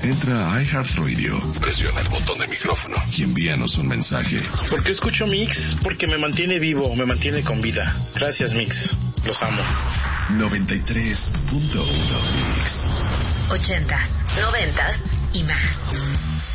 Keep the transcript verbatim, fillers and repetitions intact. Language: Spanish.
Entra a iHeartRadio, presiona el botón de micrófono y envíanos un mensaje. ¿Por qué escucho Mix? Porque me mantiene vivo, me mantiene con vida. Gracias, Mix. Los amo. noventa y tres punto uno Mix. Ochentas, noventas y más.